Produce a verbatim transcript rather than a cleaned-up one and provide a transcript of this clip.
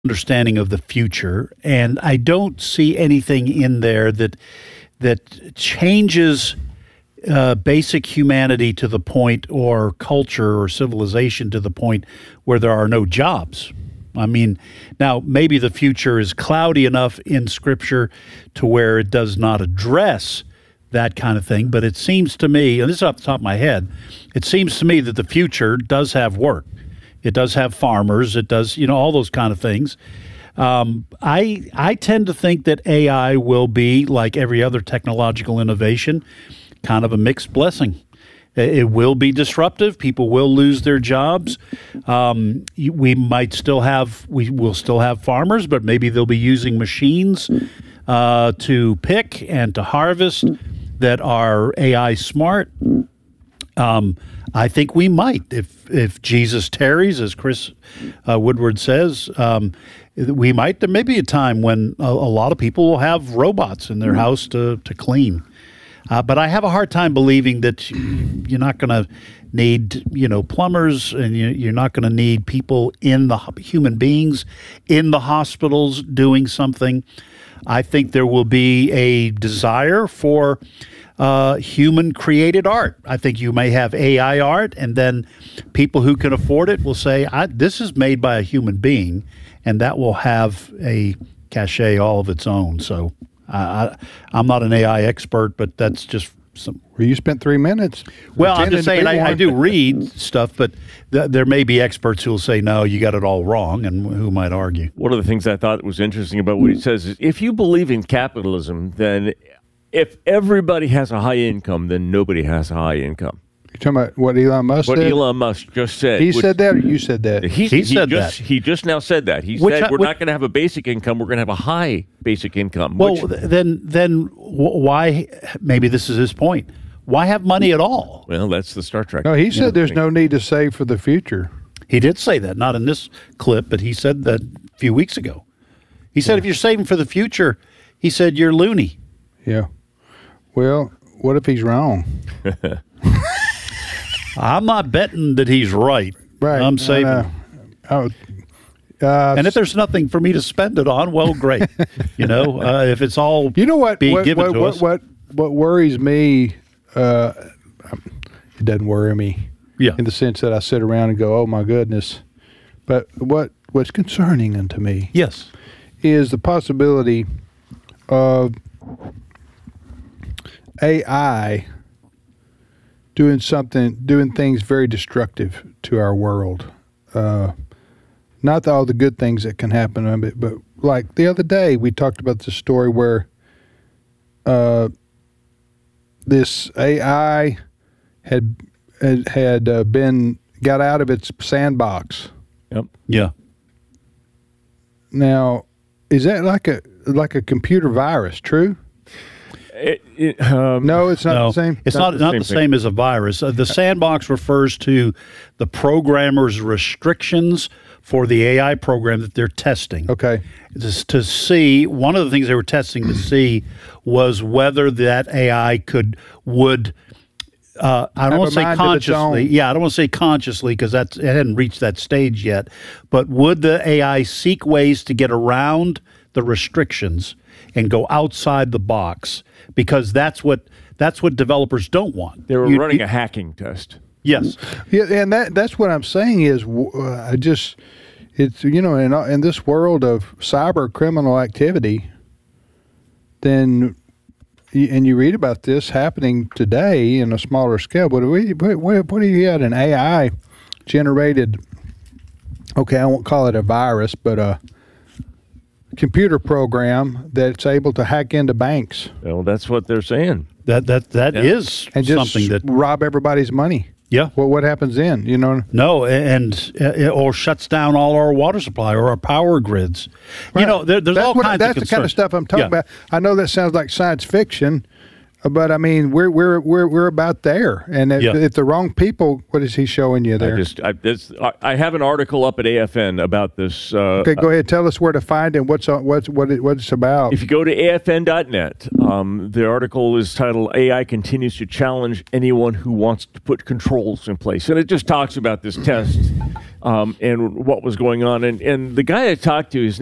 understanding of the future, and I don't see anything in there that that changes uh, basic humanity to the point, or culture or civilization to the point where there are no jobs. I mean, now maybe the future is cloudy enough in Scripture to where it does not address that kind of thing, but it seems to me, and this is off the top of my head, it seems to me that the future does have work. It does have farmers. It does, you know, all those kind of things. Um, I I tend to think that A I will be, like every other technological innovation, kind of a mixed blessing. It will be disruptive. People will lose their jobs. Um, we might still have we will still have farmers, but maybe they'll be using machines uh, to pick and to harvest that are A I smart. Um, I think we might, if if Jesus tarries, as Chris uh, Woodward says, um, we might. There may be a time when a, a lot of people will have robots in their house to to clean. Uh, but I have a hard time believing that you're not going to need, you know, plumbers, and you, you're not going to need people in the human beings in the hospitals doing something. I think there will be a desire for uh, human-created art. I think you may have A I art, and then people who can afford it will say, I, this is made by a human being, and that will have a cachet all of its own. So I, I'm not an A I expert, but that's just some. Well, you spent three minutes. Well, I'm just saying I, I do read stuff, but th- there may be experts who will say, no, you got it all wrong, and who might argue. One of the things I thought was interesting about what he says is, if you believe in capitalism, then if everybody has a high income, then nobody has a high income. You're talking about what Elon Musk what said? What Elon Musk just said. He which, said that, or you said that? He, he, he said just, that. He just now said that. He Which said I, we're which, not going to have a basic income. We're going to have a high basic income. Well, which, then, then why, maybe this is his point, why have money at all? Well, that's the Star Trek. No, he said know, there's thing. no need to save for the future. He did say that, not in this clip, but he said that a few weeks ago. He said, yeah. If you're saving for the future, he said, you're loony. Yeah. Well, what if he's wrong? I'm not betting that he's right. Right. I'm saving. Uh, oh, uh, and if there's nothing for me to spend it on, well, great. you know, uh, if it's all you know what, being what, given what, to what, us. What, what worries me, uh, it doesn't worry me yeah. in the sense that I sit around and go, oh, my goodness. But what what's concerning unto me yes. is the possibility of A I doing something, doing things very destructive to our world. Uh, not all the good things that can happen of it, but like the other day we talked about the story where uh, this A I had had, had uh, been got out of its sandbox. Yep. Yeah. Now, is that like a like a computer virus? True. It, it, um, No, it's not no, the same. It's not, the not same the thing. same as a virus. Uh, the sandbox refers to the programmer's restrictions for the A I program that they're testing. Okay. Just to see, one of the things they were testing to see was whether that A I could, would, uh, I don't Have want a to say mind of its consciously. own. Yeah, I don't want to say consciously because that's it hadn't reached that stage yet. But would the A I seek ways to get around the restrictions and go outside the box? Because that's what that's what developers don't want. They were You- running you- a hacking test. Yes. Yeah, and that that's what I'm saying is uh, I just it's you know in in this world of cyber criminal activity, then and you read about this happening today in a smaller scale. But we what what do you had an A I generated? Okay, I won't call it a virus, but a computer program that's able to hack into banks Well, that's what they're saying. That that that Yeah. is and just something that rob everybody's money. yeah. Well, what happens then? You know. No, and uh, or shuts down all our water supply or our power grids. You Right. know, there, there's that's all what, kinds that's of the kind of concerns. stuff I'm talking Yeah. about. I know that sounds like science fiction, but I mean we're we're we're we're about there. And if, Yeah. if the wrong people, what is he showing you there? I just, I, this, I, I have an article up at A F N about this. Uh, okay, go ahead. Tell us where to find it. What's on, what's what it, what it's about. If you go to A F N dot net, um, the article is titled "A I Continues to Challenge Anyone Who Wants to Put Controls in Place," and it just talks about this test um, and what was going on. And, and the guy I talked to, his